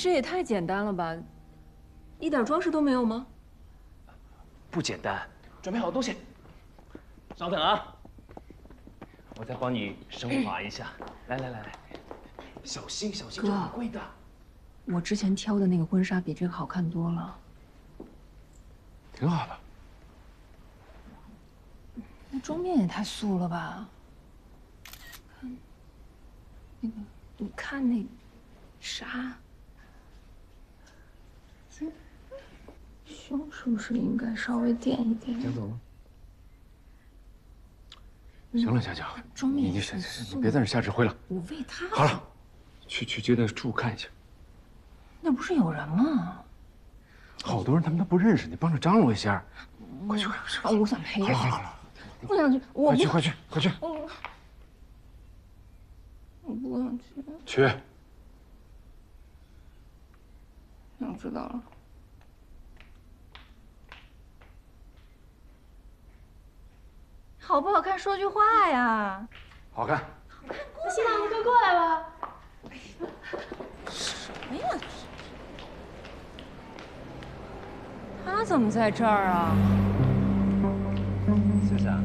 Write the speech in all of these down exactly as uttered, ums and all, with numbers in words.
这也太简单了吧，一点装饰都没有吗？ 不简单，准备好东西。稍等啊，我再帮你升华一下。来来来来，小心小心，这很贵的。 我之前挑的那个婚纱比这个好看多了。 挺好的。 那妆面也太素了吧？看，那个，你看那啥，胸是不是应该稍微垫一点？ 江总。 行了，佳佳，你你行行，你别在这瞎指挥了。 我为他好了，去去接待处看一下。 那不是有人吗？ 好多人他们都不认识你，帮着张罗一下。快去快去！ 啊，我想陪。 好了好了好了， 我想去，我快去快去快去！ 我我不想去。 去。 我知道了。 好不好看？说句话呀！ 好看。 那新郎，你快过来吧。 什么呀？他怎么在这儿啊？ 小沈，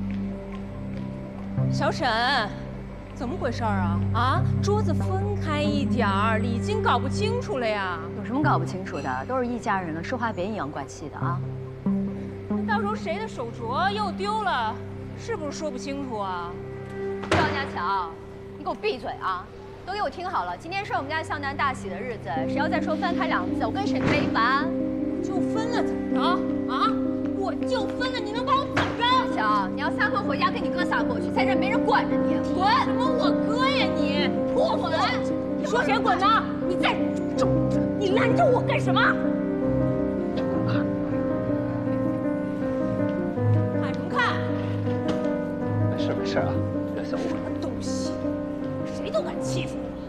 小沈，怎么回事啊？啊，桌子分开一点儿，礼金搞不清楚了呀？ 有什么搞不清楚的？都是一家人了，说话别阴阳怪气的啊！ 到时候谁的手镯又丢了，是不是说不清楚啊？ 赵家强，你给我闭嘴啊！都给我听好了，今天是我们家向南大喜的日子，谁要再说分开两字，我跟谁非凡。 就分了怎么着啊？我就分了，你能把我怎么着？ 行，你要撒泼回家跟你哥撒泼去，在这没人管着你。滚！ 什么我哥呀你？泼妇！你说谁滚呢？你再这，你拦着我干什么？ 没事没事啊，不要小误会。 什么东西，谁都敢欺负我！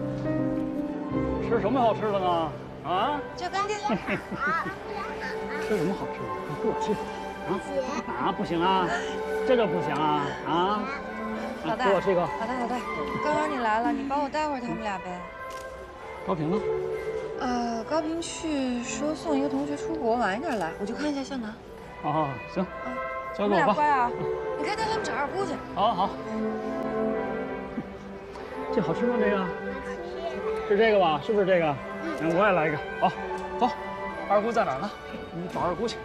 吃什么好吃的呢？啊？ 就干爹。 吃什么好吃的？快给我去！啊啊，不行啊，这就不行啊啊！ 老大， 给我吃一个。 老大，老大，刚好你来了，你帮我带会儿他们俩呗。 高平呢？ 呃，高平去说送一个同学出国，晚一点来，我就看一下向南。 哦，行，交你们俩给我吧。 乖啊，你可以带他们找二姑去。 好好。这好吃吗？这个？是这个吧？是不是这个？嗯，我也来一个。好，走。二姑在哪儿呢？你找二姑去。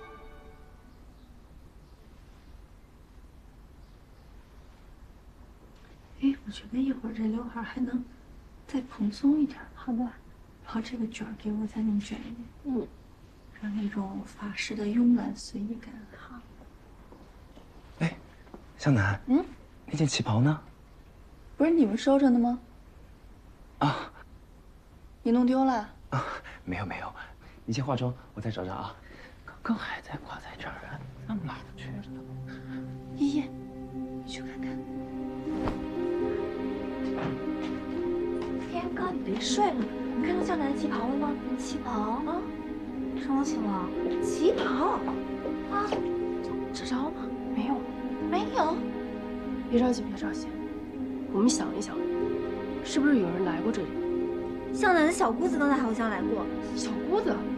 哎，我觉得一会儿这刘海还能再蓬松一点。好的，然后这个卷儿给我再弄卷一点，嗯，让那种法式的慵懒随意感。好。 哎，向南，嗯，那件旗袍呢？ 不是你们收着呢吗？ 啊， 你弄丢了？ 啊，没有没有，你先化妆，我再找找啊。刚刚还在挂在这儿啊，那哪儿去了？ 依依，你去看看。 天哥，你别睡了，你看到向南的旗袍了吗？旗袍啊？什么旗袍？旗袍啊？找着了吗？ 没有， 没有。 别着急，别着急，我们想一想，是不是有人来过这里？ 向南的小姑子刚才好像来过。 小姑子。